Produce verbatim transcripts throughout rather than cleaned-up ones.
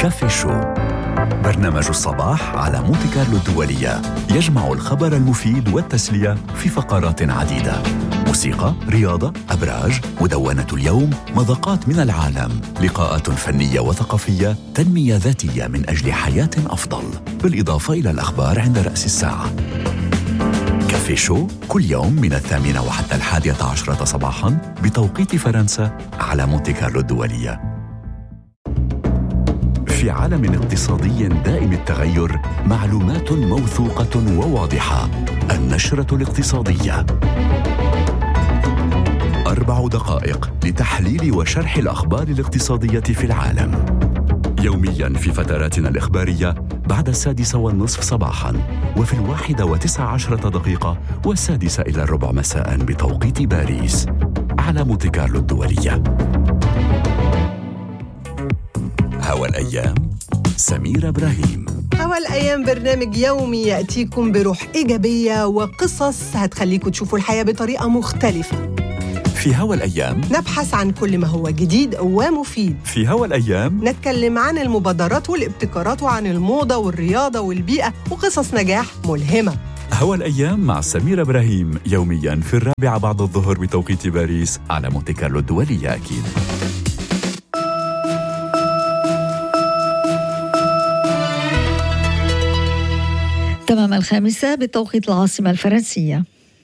كافي شو، برنامج الصباح على مونتي كارلو الدولية، يجمع الخبر المفيد والتسلية في فقرات عديدة: موسيقى، رياضة، أبراج، مدونة اليوم، مذاقات من العالم، لقاءات فنية وثقافية، تنمية ذاتية من أجل حياة أفضل، بالإضافة إلى الأخبار عند رأس الساعة. كافي شو كل يوم من الثامنة وحتى الحادية عشرة صباحاً بتوقيت فرنسا على مونتي كارلو الدولية. في عالم اقتصادي دائم التغير، معلومات موثوقة وواضحة. النشرة الاقتصادية، أربع دقائق لتحليل وشرح الأخبار الاقتصادية في العالم، يومياً في فتراتنا الإخبارية بعد السادسة والنصف صباحاً، وفي الواحدة وتسع عشرة دقيقة والسادسة إلى الربع مساءً بتوقيت باريس على مونتي كارلو الدولية. هوا الأيام، سميرة إبراهيم. هوا الأيام برنامج يومي يأتيكم بروح إيجابية وقصص هتخليكم تشوفوا الحياة بطريقة مختلفة. في هوا الأيام نبحث عن كل ما هو جديد ومفيد. في هوا الأيام نتكلم عن المبادرات والابتكارات وعن الموضة والرياضة والبيئة وقصص نجاح ملهمة. هوا الأيام مع سميرة إبراهيم، يومياً في الرابعة بعد الظهر بتوقيت باريس على مونتي كارلو الدولية. أكيد تمام الخامسة بتوقيت العاصمة الفرنسية.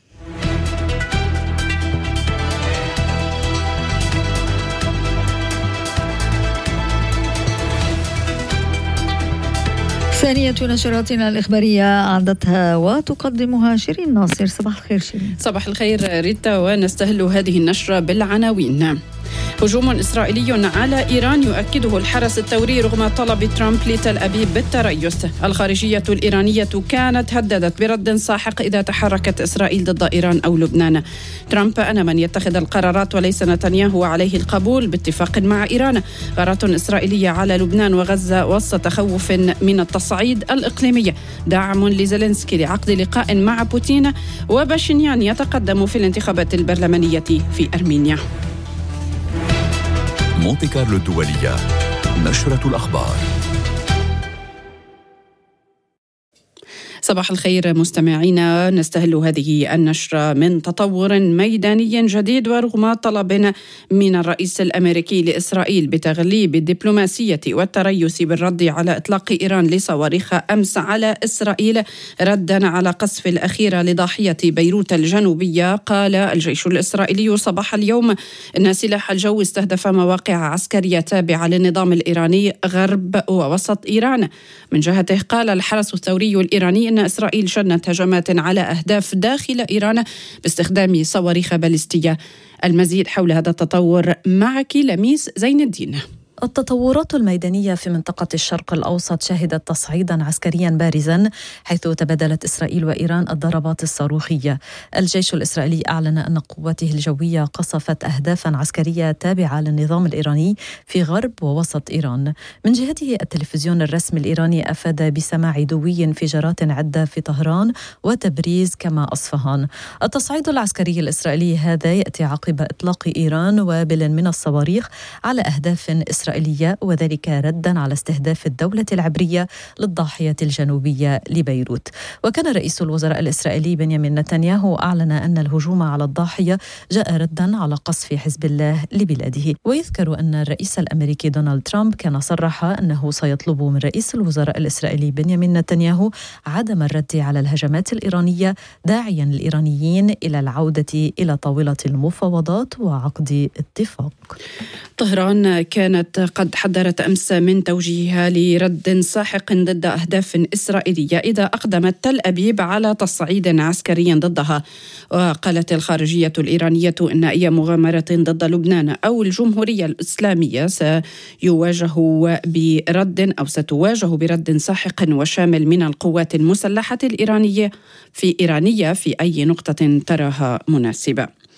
ثانية نشراتنا الإخبارية أعدتها وتقدمها شيرين ناصر. صباح الخير شيرين. صباح الخير ريتا، ونستهل هذه النشرة بالعناوين. هجوم إسرائيلي على إيران يؤكده الحرس الثوري رغم طلب ترامب لتل أبيب بالتريث. الخارجية الإيرانية كانت هددت برد ساحق إذا تحركت إسرائيل ضد إيران أو لبنان. ترامب: أنا من يتخذ القرارات وليس نتنياهو، عليه القبول باتفاق مع إيران. غارات إسرائيلية على لبنان وغزة وسط تخوف من التصعيد الإقليمي. دعم لزيلينسكي لعقد لقاء مع بوتين. وباشنيان يتقدم في الانتخابات البرلمانية في أرمينيا. مونتي كارلو الدولية، نشرة الأخبار. صباح الخير مستمعينا، نستهل هذه النشرة من تطور ميداني جديد ورغم طلب من الرئيس الأمريكي لإسرائيل بتغليب الدبلوماسية والتريث بالرد على إطلاق إيران لصواريخ أمس على إسرائيل ردا على قصف الأخير لضاحية بيروت الجنوبية. قال الجيش الإسرائيلي صباح اليوم إن سلاح الجو استهدف مواقع عسكرية تابعة للنظام الإيراني غرب ووسط إيران. من جهته قال الحرس الثوري الإيراني إن إسرائيل شنت هجمات على أهداف داخل إيران باستخدام صواريخ باليستية. المزيد حول هذا التطور معك لميس زين الدين. التطورات الميدانية في منطقة الشرق الأوسط شهدت تصعيدا عسكريا بارزا، حيث تبادلت إسرائيل وإيران الضربات الصاروخية. الجيش الإسرائيلي أعلن أن قواته الجوية قصفت أهدافا عسكرية تابعة للنظام الإيراني في غرب ووسط إيران. من جهته التلفزيون الرسمي الإيراني أفاد بسماع دوي انفجارات عدة في طهران وتبريز كما أصفهان. التصعيد العسكري الإسرائيلي هذا يأتي عقب إطلاق إيران وابل من الصواريخ على أهداف إسرائيلية، وذلك ردا على استهداف الدولة العبرية للضاحية الجنوبية لبيروت. وكان رئيس الوزراء الإسرائيلي بنيامين نتنياهو أعلن أن الهجوم على الضاحية جاء ردا على قصف حزب الله لبلاده. ويذكر أن الرئيس الأمريكي دونالد ترامب كان صرح أنه سيطلب من رئيس الوزراء الإسرائيلي بنيامين نتنياهو عدم الرد على الهجمات الإيرانية، داعيا الإيرانيين إلى العودة إلى طاولة المفاوضات وعقد اتفاق. طهران كانت قد حذرت أمس من توجيهها لرد ساحق ضد أهداف إسرائيلية إذا أقدمت تل أبيب على تصعيد عسكري ضدها. وقالت الخارجية الإيرانية إن أي مغامرة ضد لبنان أو الجمهورية الإسلامية سيواجه برد أو ستواجه برد ساحق وشامل من القوات المسلحة الإيرانية في إيرانية في أي نقطة تراها مناسبة.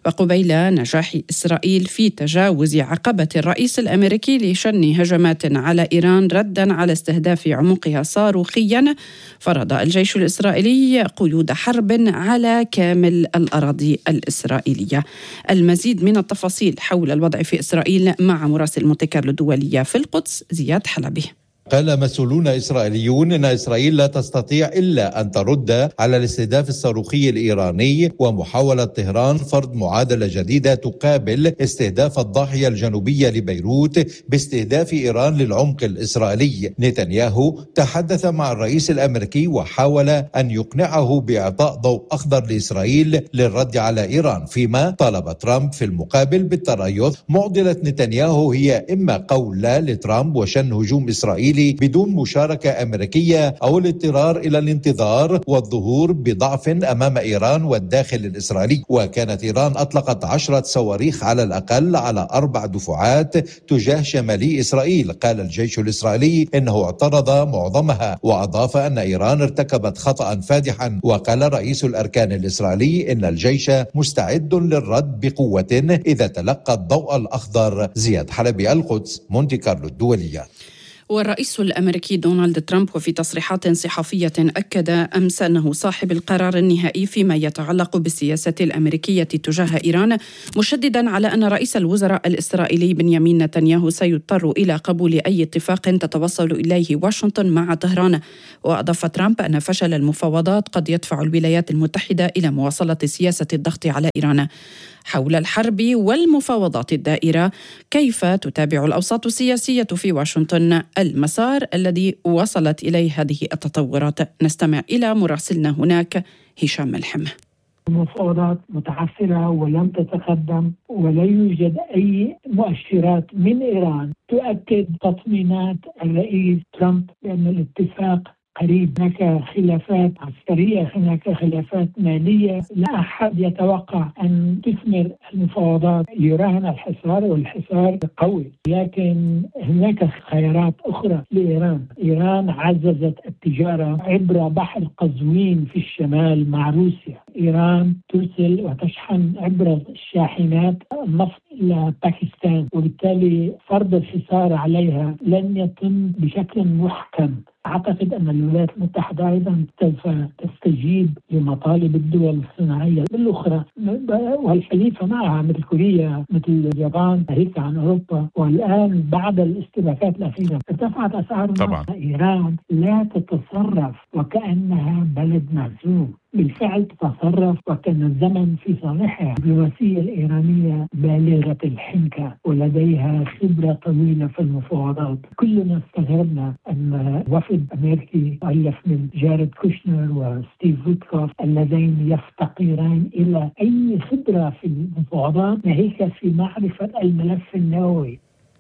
وقبيل نجاح إسرائيل في تجاوز عقبة الرئيس الأمريكي لشن هجمات على إيران ردا على استهداف عمقها صاروخيا، فرض الجيش الإسرائيلي قيود حرب على كامل الأراضي الإسرائيلية. المزيد من التفاصيل حول الوضع في إسرائيل مع مراسل مونتي كارلو الدولية في القدس زياد حلبي. قال مسؤولون إسرائيليون إن إسرائيل لا تستطيع إلا أن ترد على الاستهداف الصاروخي الإيراني ومحاولة طهران فرض معادلة جديدة تقابل استهداف الضاحية الجنوبية لبيروت باستهداف إيران للعمق الإسرائيلي. نتنياهو تحدث مع الرئيس الأمريكي وحاول أن يقنعه بإعطاء ضوء أخضر لإسرائيل للرد على إيران، فيما طالب ترامب في المقابل بالتريث. معضلة نتنياهو هي إما قول لا لترامب وشن هجوم إسرائيلي بدون مشاركة أمريكية أو الاضطرار إلى الانتظار والظهور بضعف أمام إيران والداخل الإسرائيلي. وكانت إيران أطلقت عشرة صواريخ على الأقل على أربع دفعات تجاه شمالي إسرائيل. قال الجيش الإسرائيلي إنه اعترض معظمها، وأضاف أن إيران ارتكبت خطأ فادحا. وقال رئيس الأركان الإسرائيلي إن الجيش مستعد للرد بقوة إذا تلقى الضوء الأخضر. زياد حلبي، القدس، مونتي كارلو الدولية. والرئيس الأمريكي دونالد ترامب وفي تصريحات صحفية أكد أمس أنه صاحب القرار النهائي فيما يتعلق بالسياسة الأمريكية تجاه إيران، مشددا على أن رئيس الوزراء الإسرائيلي بنيامين نتنياهو سيضطر إلى قبول أي اتفاق تتوصل إليه واشنطن مع طهران. وأضاف ترامب أن فشل المفاوضات قد يدفع الولايات المتحدة إلى مواصلة سياسة الضغط على إيران. حول الحرب والمفاوضات الدائرة، كيف تتابع الأوساط السياسية في واشنطن المسار الذي وصلت إليه هذه التطورات؟ نستمع إلى مراسلنا هناك هشام ملحم. المفاوضات متعثرة ولم تتقدم، ولا يوجد أي مؤشرات من إيران تؤكد تطمينات الرئيس ترامب بأن الاتفاق قريب. هناك خلافات عسكرية، هناك خلافات مالية، لا أحد يتوقع أن تثمر المفاوضات. يراهن الحصار والحصار قوي، لكن هناك خيارات أخرى لإيران. إيران عززت التجارة عبر بحر قزوين في الشمال مع روسيا. إيران ترسل وتشحن عبر الشاحنات النفط إلى باكستان، وبالتالي فرض الحصار عليها لن يتم بشكل محكم. أعتقد أن الولايات المتحدة أيضا سوف تستجيب لمطالب الدول الصناعية الأخرى والحليفة معها مثل كوريا مثل اليابان، ناهيك عن أوروبا. والآن بعد الاستباكات الأخيرة ارتفعت أسعار النفط. إيران لا تتصرف وكأنها بلد معزوم، بالفعل تتصرف وكان الزمن في صالحها. الدبلوماسية الإيرانية بالغة الحنكة ولديها خبرة طويلة في المفاوضات. كلنا استغربنا أن وفد أمريكي مؤلف من جارد كوشنر وستيف ويتكوف اللذين يفتقران إلى أي خبرة في المفاوضات ناهيك في معرفة الملف النووي.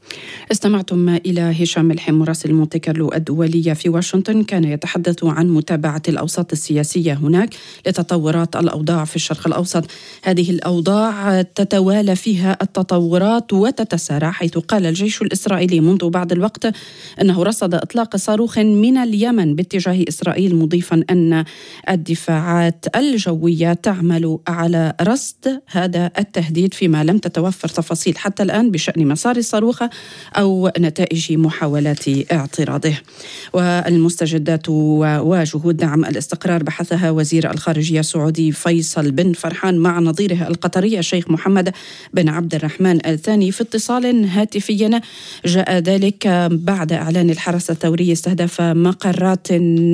استمعتم إلى هشام ملحم مراسل مونتي كارلو الدولية في واشنطن، كان يتحدث عن متابعة الأوساط السياسية هناك لتطورات الأوضاع في الشرق الأوسط. هذه الأوضاع تتوالى فيها التطورات وتتسارع، حيث قال الجيش الإسرائيلي منذ بعض الوقت أنه رصد إطلاق صاروخ من اليمن باتجاه إسرائيل، مضيفا أن الدفاعات الجوية تعمل على رصد هذا التهديد، فيما لم تتوفر تفاصيل حتى الآن بشأن مسار الصاروخ أو نتائج محاولات اعتراضه. والمستجدات وجهود دعم الاستقرار بحثها وزير الخارجية السعودي فيصل بن فرحان مع نظيره القطري الشيخ محمد بن عبد الرحمن الثاني في اتصال هاتفي. جاء ذلك بعد إعلان الحرس الثوري استهداف مقرات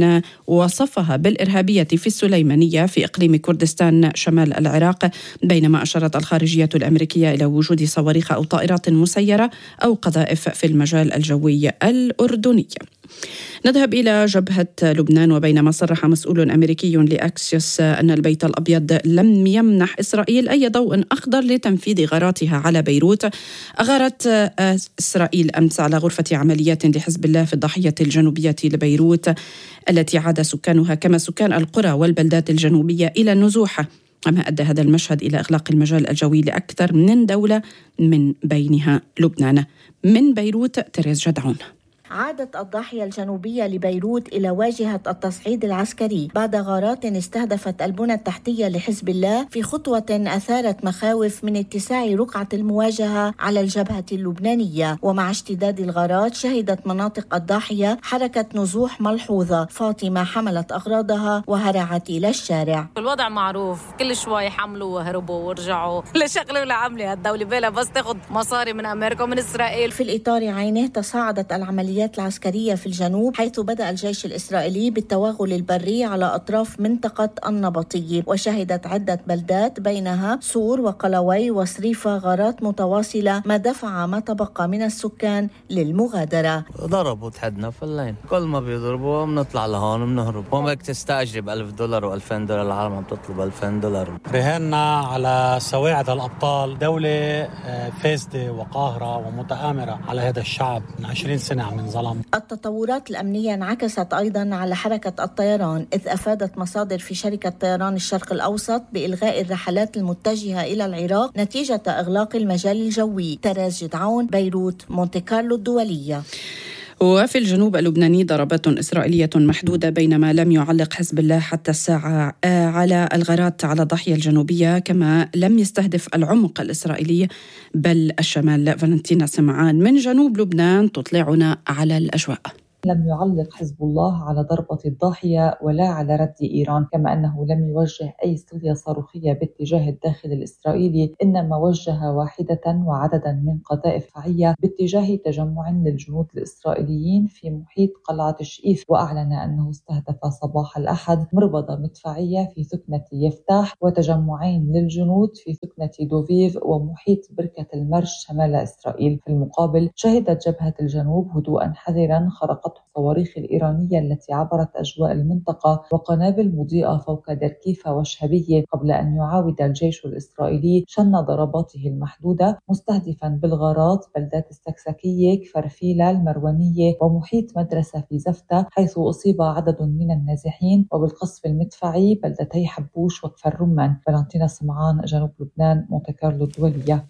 وصفها بالإرهابية في السليمانية في إقليم كردستان شمال العراق، بينما أشارت الخارجية الأمريكية إلى وجود صواريخ أو طائرات مسيرة أو قذائف في المجال الجوي الأردني. نذهب إلى جبهة لبنان، وبينما صرح مسؤول أمريكي لأكسيوس أن البيت الأبيض لم يمنح إسرائيل أي ضوء أخضر لتنفيذ غاراتها على بيروت، أغارت إسرائيل أمس على غرفة عمليات لحزب الله في الضاحية الجنوبية لبيروت التي عاد سكانها كما سكان القرى والبلدات الجنوبية إلى النزوح، أما أدى هذا المشهد إلى إغلاق المجال الجوي لأكثر من دولة من بينها لبنان. من بيروت تريز جدعون. عادت الضاحية الجنوبية لبيروت إلى واجهة التصعيد العسكري بعد غارات استهدفت البنى التحتية لحزب الله في خطوة أثارت مخاوف من اتساع رقعة المواجهة على الجبهة اللبنانية. ومع اشتداد الغارات شهدت مناطق الضاحية حركة نزوح ملحوظة. فاطمة حملت أغراضها وهرعت إلى الشارع. الوضع معروف، كل شوي حملوا وهربوا ورجعوا، لا شغلة ولا عملة هالدولة بلا بس تاخد مصاري من أمريكا ومن إسرائيل. في الإطار عينه تصاعدت العمليات العسكرية في الجنوب، حيث بدأ الجيش الإسرائيلي بالتوغل البري على أطراف منطقة النبطية، وشهدت عدة بلدات بينها صور وقلوي وصريفة غارات متواصلة، ما دفع ما تبقى من السكان للمغادرة. ضربوا تحدنا في اللين، كل ما بيضربوا بنطلع لهون وبنهرب. وما بدك تستأجر ألف دولار وألفين دولار، العالم عم تطلب ألفين دولار. رهنا على سواعد الأبطال، دولة فاسدة وقاهرة ومتآمرة على هذا الشعب من عشرين سنة عم ينظلم. التطورات الأمنية انعكست أيضا على حركة الطيران، إذ أفادت مصادر في شركة طيران الشرق الأوسط بإلغاء الرحلات المتجهة إلى العراق نتيجة إغلاق المجال الجوي. تراز جدعون، بيروت، مونتي كارلو الدولية. وفي الجنوب اللبناني ضربات إسرائيلية محدودة، بينما لم يعلق حزب الله حتى الساعة على الغارات على الضاحية الجنوبية، كما لم يستهدف العمق الإسرائيلي بل الشمال. فالنتينا سمعان من جنوب لبنان تطلعنا على الأجواء. لم يعلق حزب الله على ضربة الضاحية ولا على رد إيران، كما أنه لم يوجه أي صلية صاروخية باتجاه الداخل الإسرائيلي، إنما وجه واحدة وعددا من قذائف دفاعية باتجاه تجمع للجنود الإسرائيليين في محيط قلعة الشئيف. وأعلن أنه استهدف صباح الأحد مربضة مدفعية في ثكنة يفتاح وتجمعين للجنود في ثكنة دوفيف ومحيط بركة المرج شمال إسرائيل. في المقابل شهدت جبهة الجنوب هدوءا حذرا خرقت الصواريخ الإيرانية التي عبرت أجواء المنطقة وقنابل مضيئة فوق دركيفة وشهبية، قبل أن يعاود الجيش الإسرائيلي شن ضرباته المحدودة مستهدفا بالغارات بلدات السكسكية، كفرفيلة، المروانية ومحيط مدرسة في زفتة حيث أصيب عدد من النازحين، وبالقصف المدفعي بلدتي حبوش وكفر رمان. فالنتينا سمعان، جنوب لبنان، مونتي كارلو الدولية.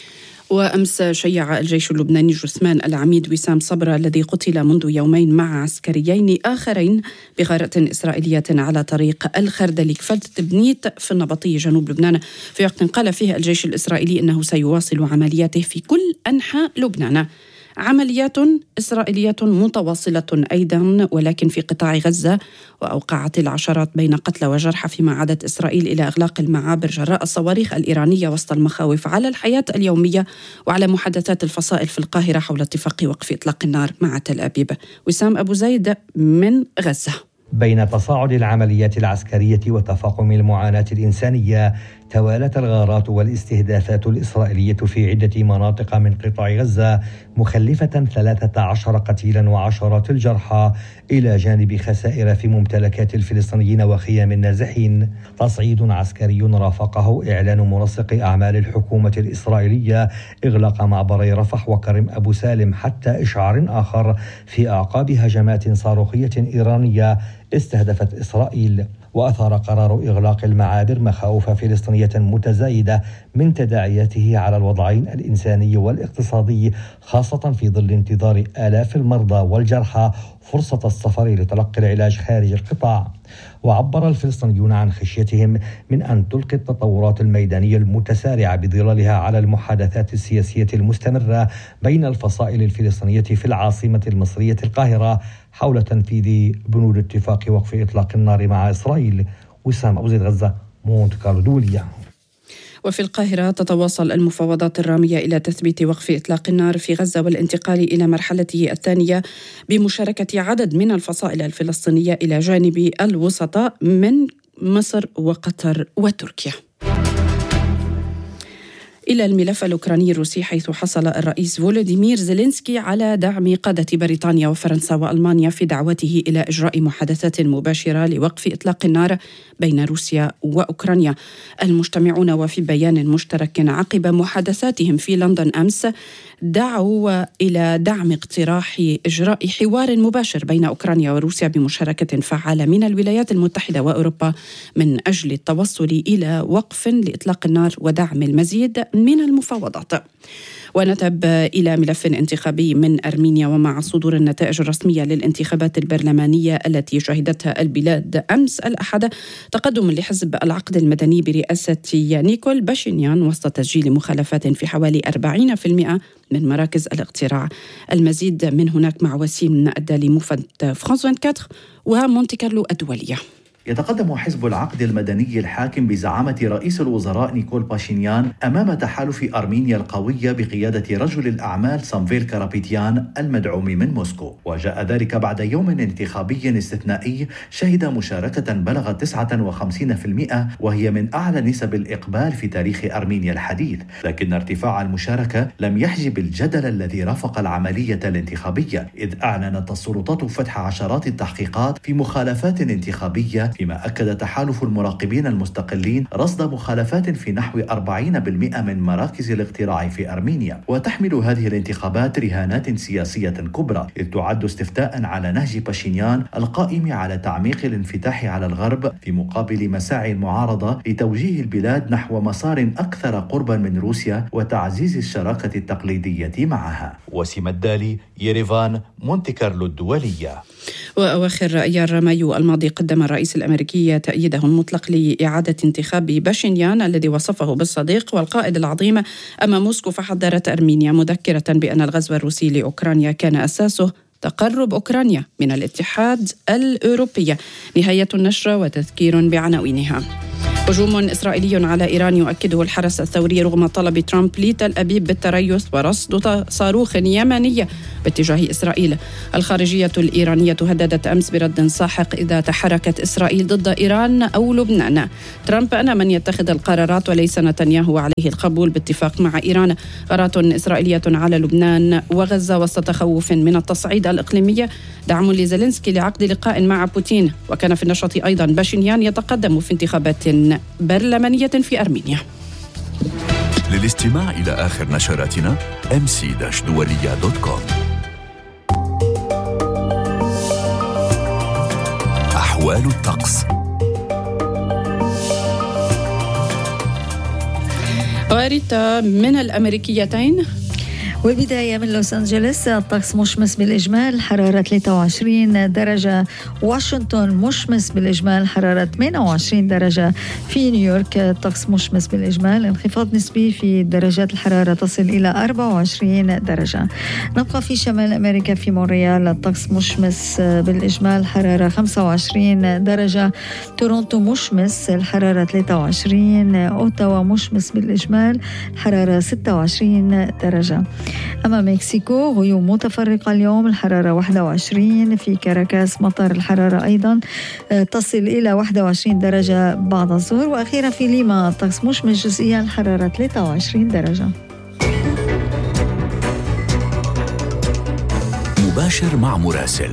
وأمس شيع الجيش اللبناني جثمان العميد وسام صبرا الذي قتل منذ يومين مع عسكريين آخرين بغارة إسرائيلية على طريق الخردلي كفلت بنيت في النبطية جنوب لبنان، في وقت قال فيه الجيش الإسرائيلي أنه سيواصل عملياته في كل أنحاء لبنان. عمليات إسرائيلية متواصلة أيضا ولكن في قطاع غزة، وأوقعت العشرات بين قتلى وجرحى، فيما عادت إسرائيل إلى إغلاق المعابر جراء الصواريخ الإيرانية وسط المخاوف على الحياة اليومية وعلى محادثات الفصائل في القاهرة حول اتفاق وقف إطلاق النار مع تل أبيب. وسام أبو زيد من غزة. بين تصاعد العمليات العسكرية وتفاقم المعاناة الإنسانية، توالت الغارات والاستهدافات الإسرائيلية في عدة مناطق من قطاع غزة، مخلفة ثلاثة عشر قتيلا وعشرات الجرحى، إلى جانب خسائر في ممتلكات الفلسطينيين وخيام النازحين. تصعيد عسكري رافقه إعلان منسق أعمال الحكومة الإسرائيلية إغلاق معبري رفح وكرم أبو سالم حتى إشعار آخر في أعقاب هجمات صاروخية إيرانية استهدفت إسرائيل. وأثار قرار إغلاق المعابر مخاوف فلسطينية متزايدة من تداعياته على الوضعين الإنساني والاقتصادي، خاصة في ظل انتظار آلاف المرضى والجرحى فرصة السفر لتلقي العلاج خارج القطاع. وعبر الفلسطينيون عن خشيتهم من أن تلقي التطورات الميدانية المتسارعة بظلالها على المحادثات السياسية المستمرة بين الفصائل الفلسطينية في العاصمة المصرية القاهرة حول تنفيذ بنود اتفاق وقف إطلاق النار مع إسرائيل. وسام أبو زيد، غزة، مونتي كارلو دولية. وفي القاهرة تتواصل المفاوضات الرامية إلى تثبيت وقف إطلاق النار في غزة والانتقال إلى مرحلته الثانية بمشاركة عدد من الفصائل الفلسطينية إلى جانب الوسطاء من مصر وقطر وتركيا. إلى الملف الأوكراني الروسي، حيث حصل الرئيس فولوديمير زيلينسكي على دعم قادة بريطانيا وفرنسا وألمانيا في دعوته إلى إجراء محادثات مباشرة لوقف إطلاق النار بين روسيا وأوكرانيا. المجتمعون وفي بيان مشترك عقب محادثاتهم في لندن أمس دعوا إلى دعم اقتراح إجراء حوار مباشر بين أوكرانيا وروسيا بمشاركة فعالة من الولايات المتحدة وأوروبا من أجل التوصل إلى وقف لإطلاق النار ودعم المزيد من المفاوضات. ونذهب إلى ملف انتخابي من أرمينيا. ومع صدور النتائج الرسمية للانتخابات البرلمانية التي شهدتها البلاد أمس الأحد، تقدم لحزب العقد المدني برئاسة نيكول باشينيان وسط تسجيل مخالفات في حوالي أربعين بالمئة من مراكز الاقتراع. المزيد من هناك مع وسيم الدالي موفد فرانس أربعة وعشرين ومونتي كارلو الدولية. يتقدم حزب العقد المدني الحاكم بزعامة رئيس الوزراء نيكول باشينيان أمام تحالف أرمينيا القوية بقيادة رجل الأعمال سامفيل كارابيتيان المدعوم من موسكو، وجاء ذلك بعد يوم انتخابي استثنائي شهد مشاركة بلغت تسعة وخمسين بالمئة، وهي من أعلى نسب الإقبال في تاريخ أرمينيا الحديث. لكن ارتفاع المشاركة لم يحجب الجدل الذي رافق العملية الانتخابية، إذ أعلنت السلطات فتح عشرات التحقيقات في مخالفات انتخابية، فيما أكد تحالف المراقبين المستقلين رصد مخالفات في نحو أربعين بالمئة من مراكز الاقتراع في أرمينيا. وتحمل هذه الانتخابات رهانات سياسية كبرى، إذ تعد استفتاء على نهج باشينيان القائم على تعميق الانفتاح على الغرب في مقابل مساعي المعارضة لتوجيه البلاد نحو مسار أكثر قربا من روسيا وتعزيز الشراكة التقليدية معها. وسيم الدالي، يريفان، مونتي كارلو الدولية. وأواخر أيار مايو الماضي قدم الرئيس الأمريكي تأييده المطلق لإعادة انتخاب باشينيان الذي وصفه بالصديق والقائد العظيم أمام موسكو، فحذرت أرمينيا مذكرة بأن الغزو الروسي لأوكرانيا كان أساسه تقرب أوكرانيا من الاتحاد الأوروبي. نهاية النشرة وتذكير بعناوينها. هجوم إسرائيلي على إيران يؤكده الحرس الثوري رغم طلب ترامب لتل أبيب بالتريث ورصد صاروخ يمني باتجاه إسرائيل. الخارجية الإيرانية هددت أمس برد ساحق إذا تحركت إسرائيل ضد إيران أو لبنان. ترامب أنا من يتخذ القرارات وليس نتنياهو عليه القبول باتفاق مع إيران. غارات إسرائيلية على لبنان وغزة وسط تخوف من التصعيد الإقليمي. دعم لزيلينسكي لعقد لقاء مع بوتين. وكان في النشرة أيضا باشينيان يتقدم في انتخابات برلمانية في أرمينيا. للاستماع إلى آخر نشراتنا إم سي دولية دوت كوم. أحوال الطقس. واريتا من الأمريكيتين. وبداية من لوس أنجلوس، الطقس مشمس بالإجمال، حرارة ثلاثة وعشرين درجة. واشنطن مشمس بالإجمال، حرارة ثمانية وعشرين درجة. في نيويورك الطقس مشمس بالإجمال، انخفاض نسبي في درجات الحرارة تصل إلى أربعة وعشرين درجة. نبقى في شمال أمريكا، في مونريال الطقس مشمس بالإجمال، حرارة خمسة وعشرين درجة. تورونتو مشمس، الحرارة ثلاثة وعشرين. أوتاوا مشمس بالإجمال، حرارة ستة وعشرين درجة. أما مكسيكو غيوم متفرقة اليوم، الحرارة واحد وعشرين. في كاراكاس مطر، الحرارة أيضا تصل إلى واحد وعشرين درجة بعد الظهر. وأخيرا في ليما الطقس مشمس جزئيا، الحرارة ثلاثة وعشرين درجة. مباشر مع مراسل.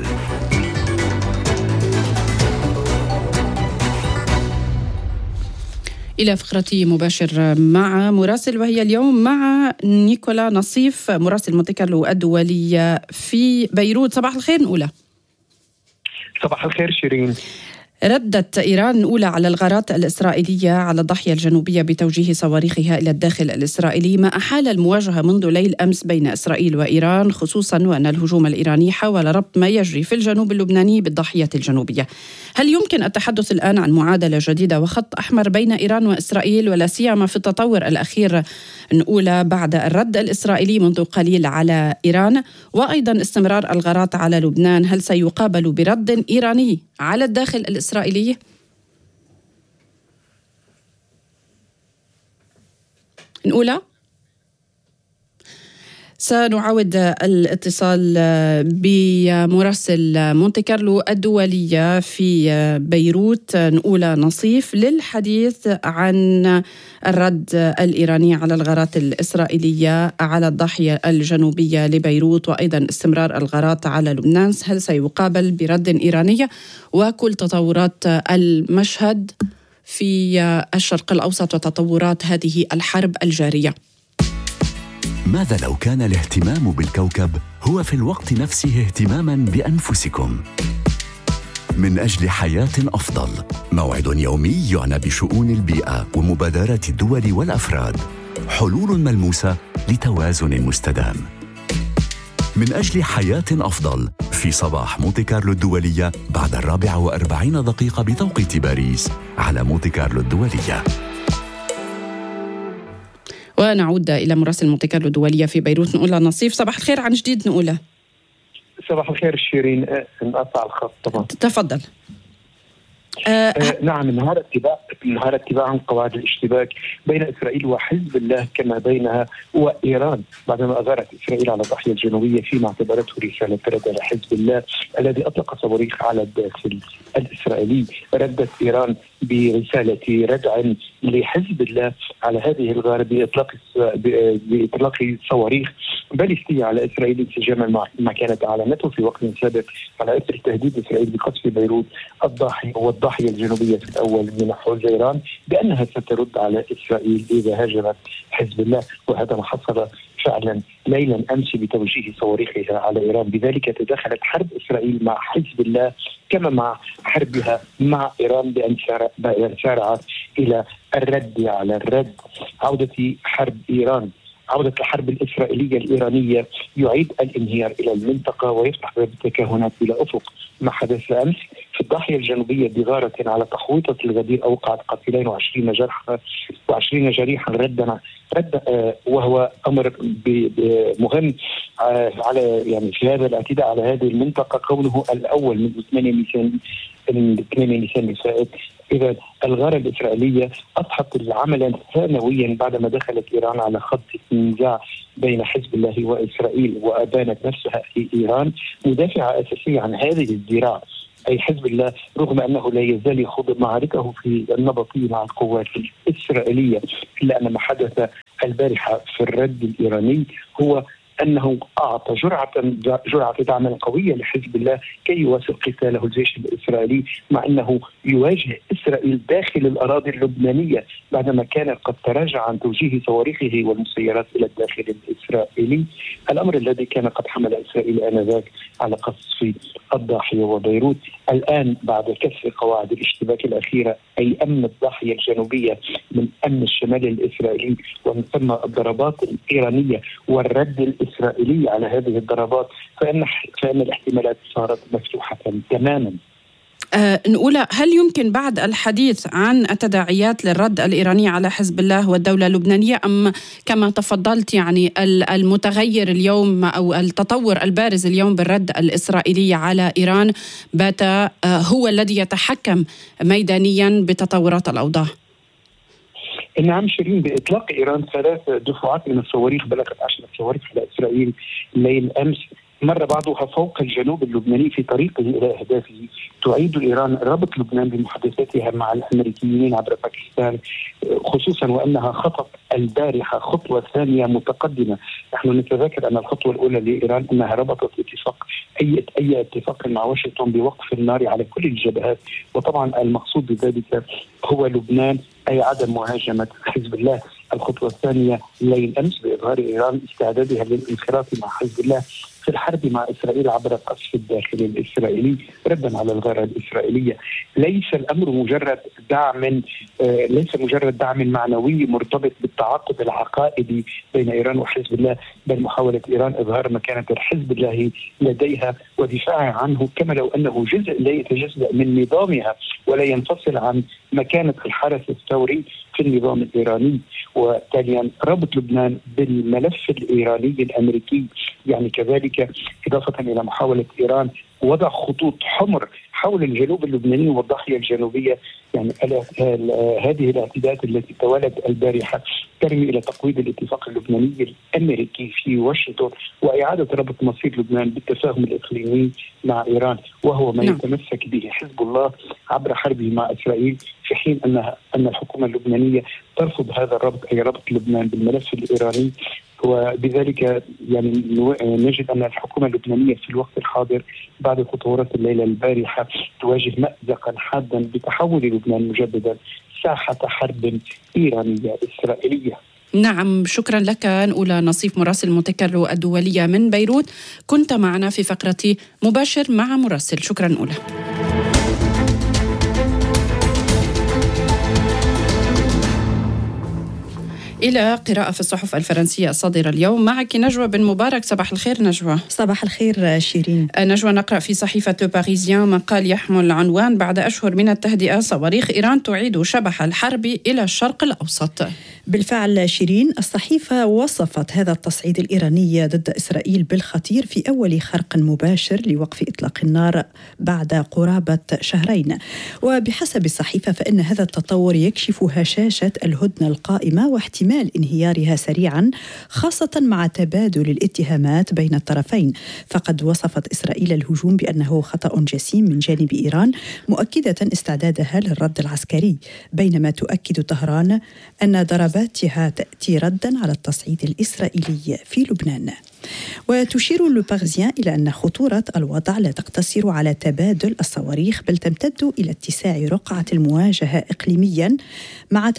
إلى فقرة مباشر مع مراسل، وهي اليوم مع نيكولا نصيف مراسل مونتي كارلو الدولية في بيروت. صباح الخير نقولها. صباح الخير شيرين. ردت إيران الأولى على الغارات الإسرائيلية على الضاحية الجنوبية بتوجيه صواريخها إلى الداخل الإسرائيلي، ما أحال المواجهة منذ ليل أمس بين إسرائيل وإيران، خصوصا وأن الهجوم الإيراني حاول ربط ما يجري في الجنوب اللبناني بالضاحية الجنوبية. هل يمكن التحدث الآن عن معادلة جديدة وخط أحمر بين إيران وإسرائيل، ولا سيما في التطور الأخير نقول بعد الرد الإسرائيلي منذ قليل على إيران، وأيضا استمرار الغارات على لبنان، هل سيقابل برد إيراني على الداخل الإسرائيلي؟ نقولها. سنعاود الاتصال بمراسل مونتي كارلو الدولية في بيروت نقولة نصيف للحديث عن الرد الإيراني على الغارات الإسرائيلية على الضاحية الجنوبية لبيروت، وأيضا استمرار الغارات على لبنان، هل سيقابل برد إيراني، وكل تطورات المشهد في الشرق الأوسط وتطورات هذه الحرب الجارية. ماذا لو كان الاهتمام بالكوكب هو في الوقت نفسه اهتماما بأنفسكم؟ من أجل حياة أفضل، موعد يومي يعنى بشؤون البيئة ومبادرات الدول والأفراد، حلول ملموسة لتوازن مستدام. من أجل حياة أفضل في صباح مونتي كارلو الدولية بعد الرابعة وأربعين دقيقة بتوقيت باريس على مونتي كارلو الدولية. ونعود إلى مراسل مونتي كارلو الدولية في بيروت، نقول نصيف صباح الخير عن جديد. نقول صباح الخير شيرين، انقطع الخط طبعا. تفضل. آه آه نعم، انهار اتباع انهار اتباع عن قواعد الاشتباك بين اسرائيل وحزب الله كما بينها وايران، بعدما اغارت اسرائيل على الضاحيه الجنوبيه فيما اعتبرته رساله رد لحزب الله الذي اطلق صواريخ على الداخل الاسرائيلي. ردت ايران برساله ردع لحزب الله على هذه الغاره باطلاق باطلاق صواريخ باليستيه على اسرائيل انسجاما مع ما كانت اعلنته في وقت سابق على اثر تهديد اسرائيل بقصف بيروت الضاحيه والضاحيه الجنوبيه في الاول من حوزيران بانها سترد على اسرائيل اذا هاجمت حزب الله، وهذا ما حصل فعلا ليلا امس بتوجيه صواريخها على ايران. بذلك تدخلت حرب اسرائيل مع حزب الله كما مع حربها مع ايران بان سارعت الى الرد على الرد. عوده حرب ايران عودة الحرب الإسرائيلية الإيرانية يعيد الانهيار إلى المنطقة ويفتح باب التكهنات إلى أفق. ما حدث أمس في الضاحية الجنوبية بغارة على تحويطة الغدير أوقعت قتيلين وعشرين جرحى وعشرين جريحا ردا رد آه وهو أمر مهم آه على يعني في هذا الاعتداء على هذه المنطقة كونه الأول من ثمانية نيسان من ثمانية نيسان الفائت. إذا الغارة الإسرائيلية أضحت العمل ثانويا بعدما دخلت إيران على خط النزاع بين حزب الله وإسرائيل، وأبانت نفسها في إيران مدافعة أساسية عن هذه الذراع أي حزب الله، رغم أنه لا يزال يخوض معاركه في النبطية مع القوات الإسرائيلية. إلا أن ما حدث البارحة في الرد الإيراني هو أنه أعطى جرعة جرعة دعم قوية لحزب الله كي يواصل قتاله الجيش الإسرائيلي، مع أنه يواجه إسرائيل داخل الأراضي اللبنانية بعدما كان قد تراجع عن توجيه صواريخه والمسيرات إلى الداخل الإسرائيلي، الأمر الذي كان قد حمل إسرائيل آنذاك على قصف الضاحية وبيروت. الآن بعد كسر قواعد الاشتباك الأخيرة أي أمن الضاحية الجنوبية من أمن الشمال الإسرائيلي ومن ثم الضربات الإيرانية والرد الإسرائيلي على هذه الضربات، فإن فإن الاحتمالات صارت مفتوحة تماما. أه نقول هل يمكن بعد الحديث عن التداعيات للرد الإيراني على حزب الله والدولة اللبنانية، أم كما تفضلت يعني المتغير اليوم أو التطور البارز اليوم بالرد الإسرائيلي على إيران بات هو الذي يتحكم ميدانيا بتطورات الأوضاع؟ نعم شيرين، بإطلاق إيران ثلاث دفعات من الصواريخ بلغت عشرة صواريخ على إسرائيل الليل أمس، مر بعضها فوق الجنوب اللبناني في طريقه إلى أهدافه. تعيد إيران ربط لبنان بمحادثاتها مع الأمريكيين عبر باكستان، خصوصا وأنها خطت البارحة خطوة ثانية متقدمة. نحن نتذكر أن الخطوة الأولى لإيران أنها ربطت اتفاق أي أي اتفاق مع واشنطن بوقف النار على كل الجبهات، وطبعا المقصود بذلك هو لبنان أي عدم مهاجمة حزب الله. الخطوة الثانية ليل أمس بإظهار إيران استعدادها للانخراط مع حزب الله في الحرب مع إسرائيل عبر قصف الداخل الإسرائيلي ردا على الغارة الإسرائيلية. ليس الأمر مجرد دعم آه ليس مجرد دعم معنوي مرتبط بالتعاقد العقائدي بين إيران وحزب الله، بل محاولة إيران إظهار مكانة الحزب الله لديها ودفاعها عنه كما لو أنه جزء لا يتجزأ من نظامها ولا ينفصل عن مكانة الحرس الثوري في النظام الإيراني. وثانيا ربط لبنان بالملف الإيراني الأمريكي، يعني كذلك إضافة إلى محاولة إيران وضع خطوط حمر حول الجنوب اللبناني والضاحية الجنوبية. يعني هذه الاعتداءات التي توالت البارحة ترمي إلى تقويض الاتفاق اللبناني الأمريكي في واشنطن وإعادة ربط مصير لبنان بالتفاهم الإقليمي مع إيران، وهو ما يتمسك به حزب الله عبر حربه مع إسرائيل، في حين أنها أن الحكومة اللبنانية ترفض هذا الربط أي ربط لبنان بالملف الإيراني. وبذلك يعني نجد أن الحكومة اللبنانية في الوقت الحاضر بعد تطورات الليلة البارحة تواجه مأزقا حادا بتحول لبنان مجددا ساحة حرب إيرانية إسرائيلية. نعم، شكرا لك نقول نصيف مراسل مونتي كارلو الدولية من بيروت، كنت معنا في فقرة مباشر مع مراسل. شكرا نقول. إلى قراءة في الصحف الفرنسية الصادرة اليوم. معك نجوى بن مبارك. صباح الخير نجوى. صباح الخير شيرين. نجوى، نقرأ في صحيفة لو باريزيان مقال يحمل عنوان: بعد أشهر من التهدئة صواريخ إيران تعيد شبح الحرب إلى الشرق الأوسط. بالفعل شيرين، الصحيفة وصفت هذا التصعيد الإيراني ضد إسرائيل بالخطير في أول خرق مباشر لوقف إطلاق النار بعد قرابة شهرين. وبحسب الصحيفة فإن هذا التطور يكشف هشاشة الهدنة القائمة واحتمال انهيارها سريعا، خاصة مع تبادل الاتهامات بين الطرفين. فقد وصفت إسرائيل الهجوم بأنه خطأ جسيم من جانب إيران، مؤكدة استعدادها للرد العسكري، بينما تؤكد طهران أن ضرباتها تأتي ردا على التصعيد الإسرائيلي في لبنان. وتشير لو باريزيان إلى أن خطورة الوضع لا تقتصر على تبادل الصواريخ، بل تمتد إلى اتساع رقعة المواجهة إقليميا مع